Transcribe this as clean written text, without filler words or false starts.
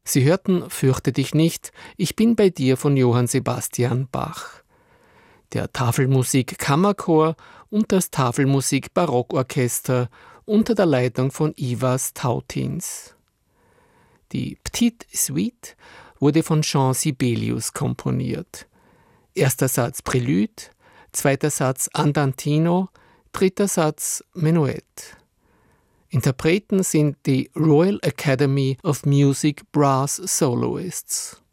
Sie hörten Fürchte dich nicht, ich bin bei dir von Johann Sebastian Bach. Der Tafelmusik Kammerchor und das Tafelmusik Barockorchester unter der Leitung von Ivars Tautins. Die Petite Suite wurde von Jean Sibelius komponiert. Erster Satz Prelude, zweiter Satz Andantino, dritter Satz Menuett. Interpreten sind die Royal Academy of Music Brass Soloists.